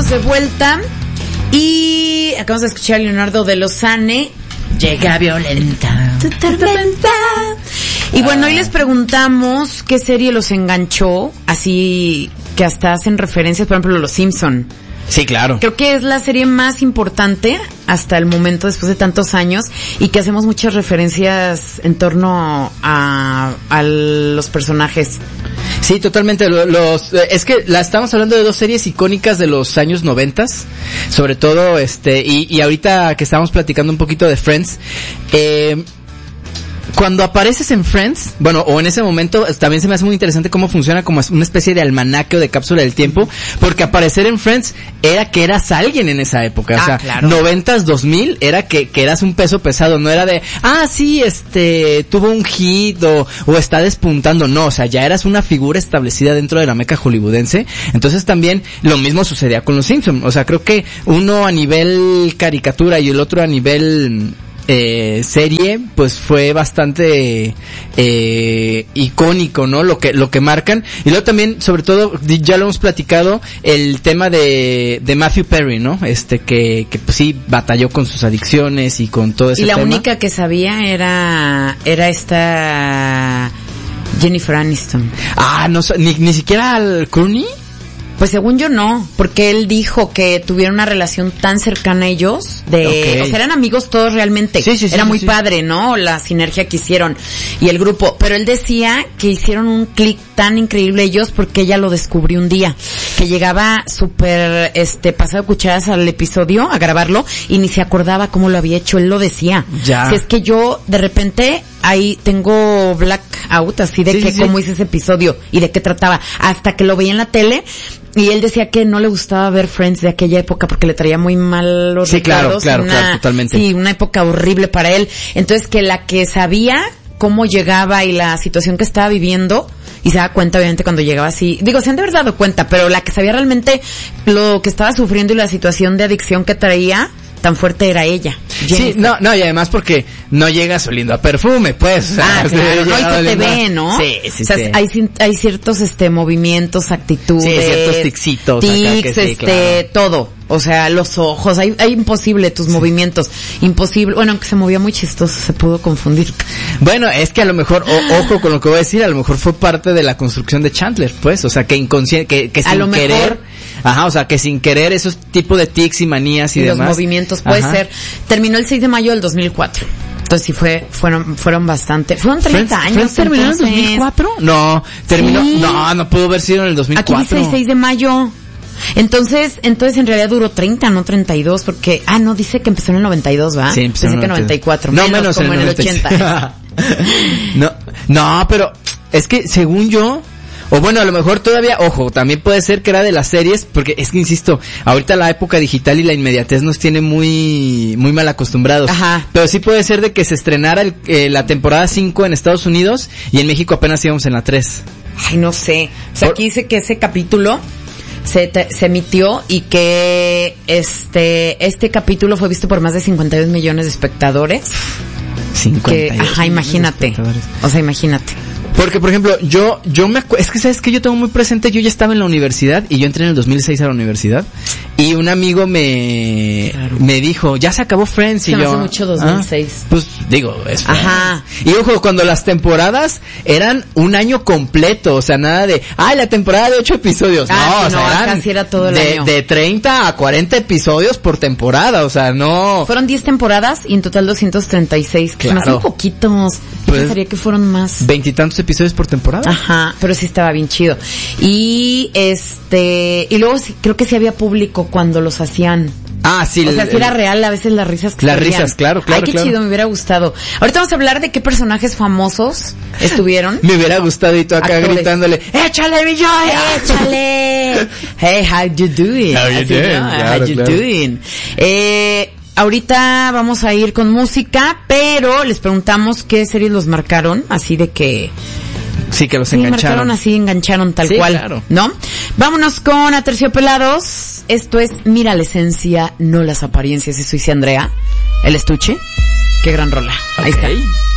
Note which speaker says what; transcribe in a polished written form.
Speaker 1: estamos de vuelta y acabamos de escuchar a Leonardo de Lozane. Llega violenta tu tormenta. Y bueno, hoy les preguntamos qué serie los enganchó, así que hasta hacen referencias, por ejemplo, Los Simpson.
Speaker 2: Sí, claro.
Speaker 1: Creo que es la serie más importante hasta el momento, después de tantos años, y que hacemos muchas referencias en torno a los personajes.
Speaker 2: Sí, totalmente. Es que estamos hablando de dos series icónicas de los años 90, sobre todo, y ahorita que estábamos platicando un poquito de Friends, cuando apareces en Friends, bueno, o en ese momento, también se me hace muy interesante cómo funciona como una especie de almanaque o de cápsula del tiempo, porque aparecer en Friends era que eras alguien en esa época, o sea, claro. 90s, 2000, era que eras un peso pesado, no era de, sí, tuvo un hit o está despuntando, no, o sea, ya eras una figura establecida dentro de la meca hollywoodense. Entonces también lo mismo sucedía con Los Simpsons, o sea, creo que uno a nivel caricatura y el otro a nivel serie, pues fue bastante icónico, ¿no? Lo que marcan. Y luego también, sobre todo, ya lo hemos platicado, el tema de Matthew Perry, ¿no? Que pues sí batalló con sus adicciones y con todo ese tema.
Speaker 1: Y la única que sabía era esta Jennifer Aniston.
Speaker 2: No, ni siquiera al Clooney.
Speaker 1: Pues según yo no, porque él dijo que tuvieron una relación tan cercana a ellos, o sea, eran amigos todos realmente.
Speaker 2: Sí,
Speaker 1: era muy padre, ¿no? La sinergia que hicieron y el grupo, pero él decía que hicieron un clic tan increíble ellos porque ella lo descubrió un día, que llegaba súper pasado de cucharadas al episodio a grabarlo y ni se acordaba cómo lo había hecho, él lo decía.
Speaker 2: Ya.
Speaker 1: Si es que yo de repente ahí tengo blackout así de cómo hice ese episodio y de qué trataba, hasta que lo veía en la tele. Y él decía que no le gustaba ver Friends de aquella época porque le traía muy mal los recuerdos.
Speaker 2: Claro, totalmente.
Speaker 1: Sí, una época horrible para él. Entonces que la que sabía cómo llegaba y la situación que estaba viviendo, y se da cuenta obviamente cuando llegaba así, digo, se han de haber dado cuenta, pero la que sabía realmente lo que estaba sufriendo y la situación de adicción que traía, tan fuerte era ella.
Speaker 2: Jennifer. Sí, no, y además porque no llegas oliendo a perfume, pues.
Speaker 1: Claro, no, y se te ve, ¿no?
Speaker 2: Sí.
Speaker 1: O sea, hay ciertos, movimientos, actitudes.
Speaker 2: Sí, ciertos ticsitos.
Speaker 1: Tics, claro. Todo. O sea, los ojos, hay imposible tus movimientos. Imposible. Bueno, aunque se movía muy chistoso, se pudo confundir.
Speaker 2: Bueno, es que a lo mejor, ojo con lo que voy a decir, a lo mejor fue parte de la construcción de Chandler, pues. O sea, que inconsciente, que sin querer. O sea, que sin querer esos tipos de tics y manías y demás.
Speaker 1: Los movimientos, puede ser. Terminó el 6 de mayo del 2004. Entonces sí fueron bastante. Fueron 30 años.
Speaker 2: ¿Friends terminó en el 2004? No, terminó, sí. No pudo haber sido en el 2004.
Speaker 1: Aquí dice el 6 de mayo. Entonces en realidad duró 30, no 32, porque, no, dice que empezó en el 92, ¿va?
Speaker 2: Sí, empezó en el
Speaker 1: 94.
Speaker 2: No, menos como en el 80. No, pero es que según yo, o bueno, a lo mejor todavía, ojo, también puede ser que era de las series, porque es que insisto, ahorita la época digital y la inmediatez nos tiene muy mal acostumbrados.
Speaker 1: Ajá.
Speaker 2: Pero sí puede ser de que se estrenara la temporada 5 en Estados Unidos y en México apenas íbamos en la 3.
Speaker 1: Ay, no sé. O sea, aquí dice que ese capítulo se emitió y que este capítulo fue visto por más de 52 millones de espectadores.
Speaker 2: 52
Speaker 1: imagínate. O sea, imagínate.
Speaker 2: Porque, por ejemplo, yo me acuerdo, es que sabes que yo tengo muy presente, yo ya estaba en la universidad y yo entré en el 2006 a la universidad y un amigo me dijo, ya se acabó Friends, y yo.
Speaker 1: Hace mucho 2006.
Speaker 2: Pues digo, es
Speaker 1: Ajá.
Speaker 2: Y ojo, cuando las temporadas eran un año completo, o sea, nada de, la temporada de 8 episodios. O sea,
Speaker 1: casi era todo el año.
Speaker 2: De 30 a 40 episodios por temporada, o sea, no.
Speaker 1: Fueron 10 temporadas y en total 236, que
Speaker 2: claro.
Speaker 1: son muy poquitos.
Speaker 2: Pues,
Speaker 1: pensaría que fueron más.
Speaker 2: 20 y tantos episodios por temporada.
Speaker 1: Ajá, pero sí estaba bien chido. Y y luego creo que sí había público cuando los hacían.
Speaker 2: Sí.
Speaker 1: O sea, sí era real a veces las risas que
Speaker 2: las risas, claro.
Speaker 1: Ay, qué chido, me hubiera gustado. Ahorita vamos a hablar de qué personajes famosos estuvieron.
Speaker 2: Me hubiera gustado y tú acá gritándole, ¡échale, mi Joy!
Speaker 1: ¡Échale! Hey, how you doing? How you doing? Ahorita vamos a ir con música, pero les preguntamos qué series los marcaron, así de que...
Speaker 2: Sí, que los engancharon.
Speaker 1: Engancharon tal cual,
Speaker 2: claro.
Speaker 1: ¿no? Vámonos con Aterciopelados. Esto es Mira la esencia, no las apariencias. Eso dice Andrea. El estuche. Qué gran rola. Ahí está.